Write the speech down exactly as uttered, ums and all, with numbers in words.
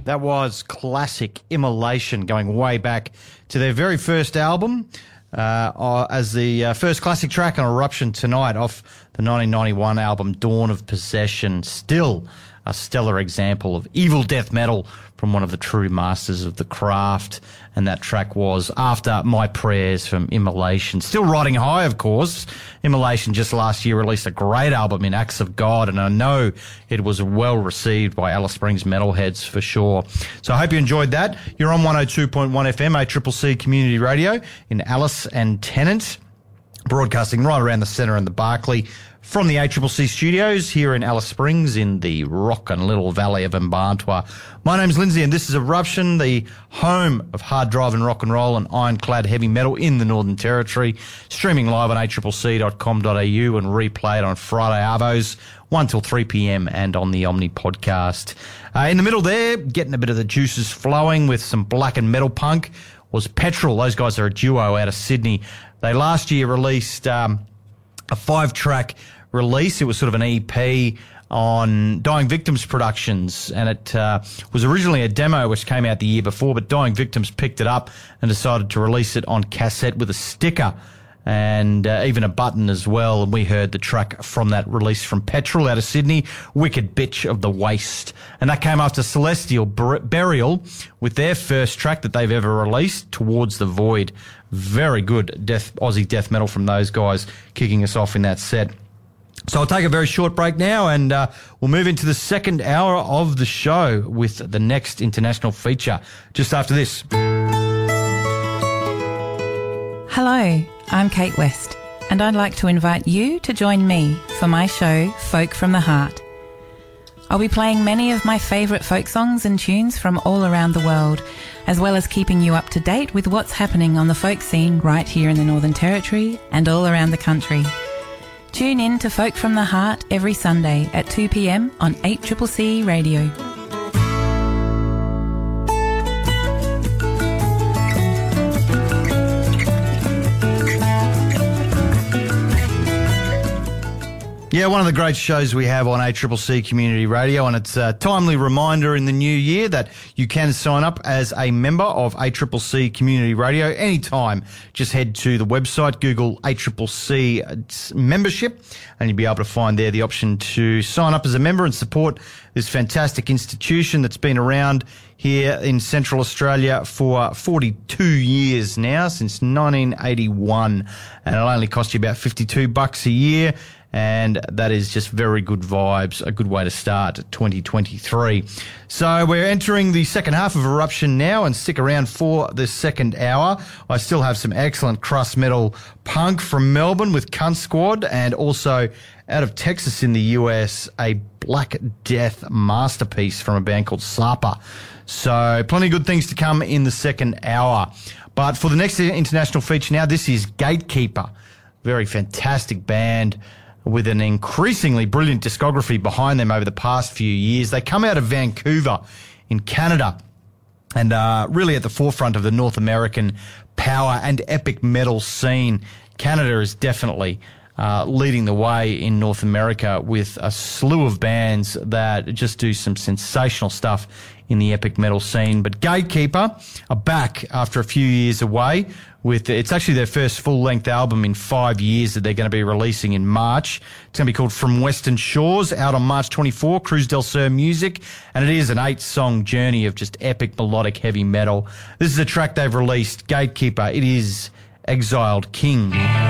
That was classic Immolation, going way back to their very first album uh, as the uh, first classic track on Eruption Tonight off the nineteen ninety-one album Dawn of Possession. Still a stellar example of evil death metal from one of the true masters of the craft. And that track was After My Prayers from Immolation. Still riding high, of course. Immolation just last year released a great album in Acts of God, and I know it was well received by Alice Springs metalheads for sure. So I hope you enjoyed that. You're on one oh two point one F M, A C C C Community Radio in Alice and Tennant, broadcasting right around the centre and the Barclay from the A C C C studios here in Alice Springs in the rockin' little valley of Mbarntwa. My name's Lindsay and this is Eruption, the home of hard driving rock and roll and ironclad heavy metal in the Northern Territory. Streaming live on a c c c dot com dot a u and replayed on Friday arvos, one till three p.m. and on the Omni podcast. Uh, in the middle there, getting a bit of the juices flowing with some black and metal punk, was Petrol. Those guys are a duo out of Sydney. They last year released um, a five-track release. It was sort of an E P on Dying Victims Productions, and it uh, was originally a demo which came out the year before, but Dying Victims picked it up and decided to release it on cassette with a sticker and uh, even a button as well. And we heard the track from that release from Petrol out of Sydney, Wicked Bitch of the Waste. And that came after Celestial Bur- Burial with their first track that they've ever released, Towards the Void. Very good death, Aussie death metal from those guys, kicking us off in that set. So I'll take a very short break now and uh, we'll move into the second hour of the show with the next international feature just after this. Hello, I'm Kate West and I'd like to invite you to join me for my show Folk from the Heart. I'll be playing many of my favourite folk songs and tunes from all around the world, as well as keeping you up to date with what's happening on the folk scene right here in the Northern Territory and all around the country. Tune in to Folk from the Heart every Sunday at two p.m. on eight C C C Radio. Yeah, one of the great shows we have on A C C C Community Radio, and it's a timely reminder in the new year that you can sign up as a member of A C C C Community Radio anytime. Just head to the website, Google A C C C membership, and you'll be able to find there the option to sign up as a member and support this fantastic institution that's been around here in Central Australia for forty-two years now, since nineteen eighty-one, and it'll only cost you about fifty-two bucks a year. And that is just very good vibes, a good way to start twenty twenty-three. So we're entering the second half of Eruption now, and stick around for the second hour. I still have some excellent crust metal punk from Melbourne with Cunt Squad, and also out of Texas in the U S, a Black Death masterpiece from a band called Sapa. So plenty of good things to come in the second hour. But for the next international feature now, this is Gatekeeper. Very fantastic band with an increasingly brilliant discography behind them over the past few years. They come out of Vancouver in Canada and are really at the forefront of the North American power and epic metal scene. Canada is definitely uh, leading the way in North America with a slew of bands that just do some sensational stuff in the epic metal scene. But Gatekeeper are back after a few years away with, it's actually their first full-length album in five years that they're going to be releasing in March. It's going to be called From Western Shores, out on March twenty-fourth, Cruz del Sur Music, and it is an eight-song journey of just epic melodic heavy metal. This is a track they've released, Gatekeeper. It is Exiled King.